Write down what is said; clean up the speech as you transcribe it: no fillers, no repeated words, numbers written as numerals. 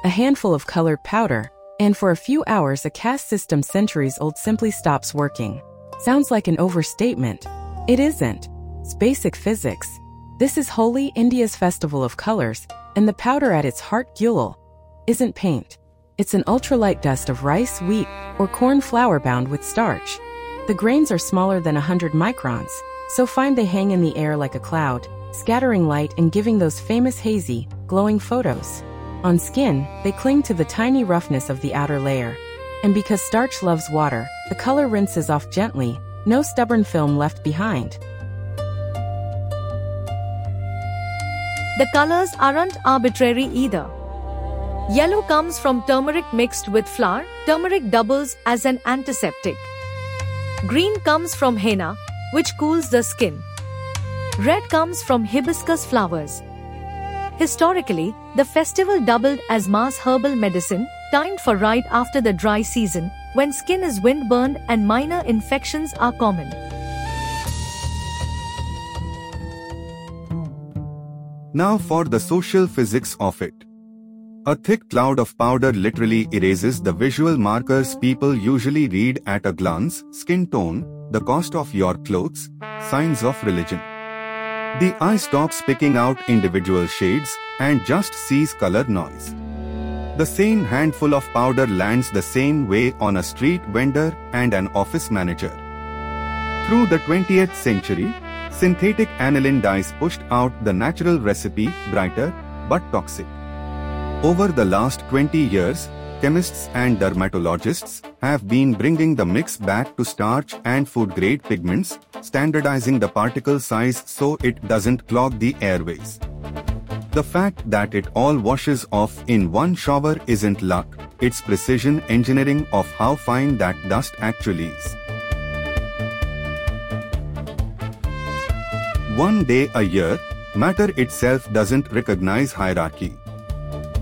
a handful of colored powder, and for a few hours a caste system centuries old simply stops working. Sounds like an overstatement. It isn't. It's basic physics. This is Holi, India's festival of colors, and the powder at its heart, gulal, isn't paint. It's an ultralight dust of rice, wheat, or corn flour bound with starch. The grains are smaller than 100 microns, so fine they hang in the air like a cloud, scattering light and giving those famous hazy, glowing photos. On skin, they cling to the tiny roughness of the outer layer. And because starch loves water, the color rinses off gently, no stubborn film left behind. The colors aren't arbitrary either. Yellow comes from turmeric mixed with flour. Turmeric doubles as an antiseptic. Green comes from henna, which cools the skin. Red comes from hibiscus flowers. Historically, the festival doubled as mass herbal medicine, timed for right after the dry season, when skin is windburned and minor infections are common. Now for the social physics of it. A thick cloud of powder literally erases the visual markers people usually read at a glance: skin tone, the cost of your clothes, signs of religion. The eye stops picking out individual shades and just sees color noise. The same handful of powder lands the same way on a street vendor and an office manager. Through the 20th century, synthetic aniline dyes pushed out the natural recipe, brighter but toxic. Over the last 20 years, chemists and dermatologists have been bringing the mix back to starch and food-grade pigments, standardizing the particle size so it doesn't clog the airways. The fact that it all washes off in one shower isn't luck, it's precision engineering of how fine that dust actually is. One day a year, matter itself doesn't recognize hierarchy.